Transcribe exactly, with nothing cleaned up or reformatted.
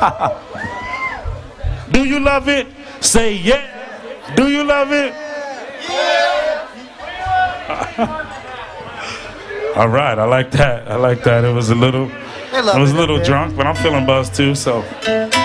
Do you love it? Say yeah. Do you love it? All right, I like that. I like that. It was a little, I was a little drunk, but I'm feeling buzzed too. So.